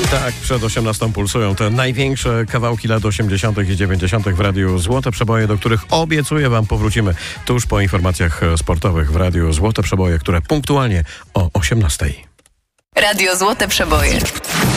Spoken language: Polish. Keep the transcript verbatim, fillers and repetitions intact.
Tak, przed osiemnastą pulsują te największe kawałki lat osiemdziesiątych i dziewięćdziesiątych w Radiu Złote Przeboje, do których obiecuję wam powrócimy tuż po informacjach sportowych w Radiu Złote Przeboje, które punktualnie o osiemnastej. Radio Złote Przeboje.